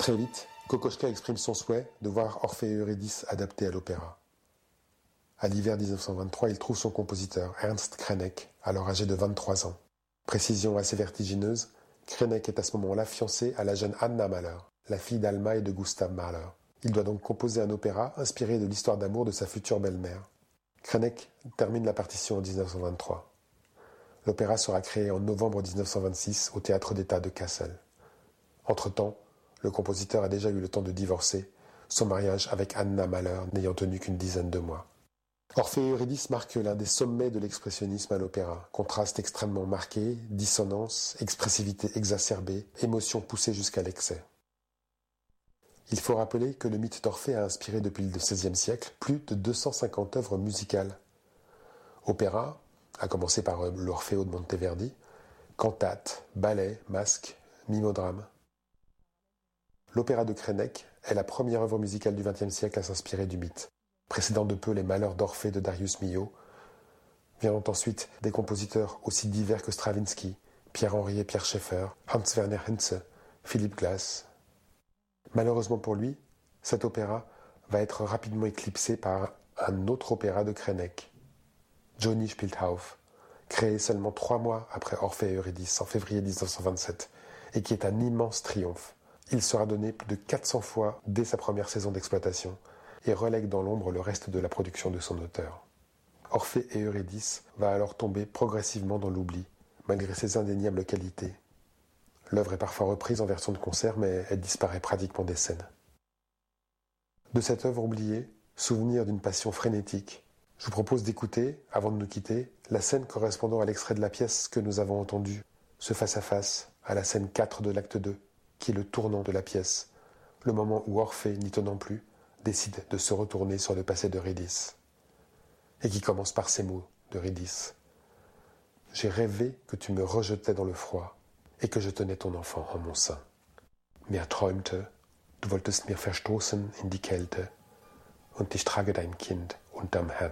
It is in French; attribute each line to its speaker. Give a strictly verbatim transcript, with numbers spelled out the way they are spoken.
Speaker 1: Très vite, Kokoschka exprime son souhait de voir Orphée et Eurydice adaptés à l'opéra. À l'hiver dix-neuf cent vingt-trois, il trouve son compositeur, Ernst Krenek, alors âgé de vingt-trois ans. Précision assez vertigineuse, Krenek est à ce moment-là fiancé à la jeune Anna Mahler, la fille d'Alma et de Gustav Mahler. Il doit donc composer un opéra inspiré de l'histoire d'amour de sa future belle-mère. Krenek termine la partition en dix-neuf cent vingt-trois. L'opéra sera créé en novembre dix-neuf cent vingt-six au Théâtre d'État de Kassel. Entre-temps, le compositeur a déjà eu le temps de divorcer, son mariage avec Anna Mahler n'ayant tenu qu'une dizaine de mois. Orphée et Eurydice marque l'un des sommets de l'expressionnisme à l'opéra. Contraste extrêmement marqué, dissonance, expressivité exacerbée, émotion poussée jusqu'à l'excès. Il faut rappeler que le mythe d'Orphée a inspiré depuis le seizième siècle plus de deux cent cinquante œuvres musicales. Opéra, à commencer par l'Orfeo de Monteverdi, cantates, ballets, masques, mimodrames. L'opéra de Krenek est la première œuvre musicale du vingtième siècle à s'inspirer du mythe. Précédant de peu les Malheurs d'Orphée de Darius Milhaud, viendront ensuite des compositeurs aussi divers que Stravinsky, Pierre-Henri et Pierre Schaeffer, Hans-Werner Henze, Philipp Glass. Malheureusement pour lui, cet opéra va être rapidement éclipsé par un autre opéra de Krenek, Johnny spielt auf, créé seulement trois mois après Orphée et Eurydice en février dix-neuf cent vingt-sept, et qui est un immense triomphe. Il sera donné plus de quatre cents fois dès sa première saison d'exploitation et relègue dans l'ombre le reste de la production de son auteur. Orphée et Eurydice va alors tomber progressivement dans l'oubli, malgré ses indéniables qualités. L'œuvre est parfois reprise en version de concert, mais elle disparaît pratiquement des scènes. De cette œuvre oubliée, souvenir d'une passion frénétique, je vous propose d'écouter, avant de nous quitter, la scène correspondant à l'extrait de la pièce que nous avons entendu, ce face-à-face, à la scène quatre de l'acte deux, qui est le tournant de la pièce, le moment où Orphée, n'y tenant plus, décide de se retourner sur le passé d'Eurydice, et qui commence par ces mots d'Eurydice. « J'ai rêvé que tu me rejetais dans le froid et que je tenais ton enfant en mon sein. Mir träumte, du wolltest mir verstoßen in die Kälte und ich trage dein Kind unterm Herzen. »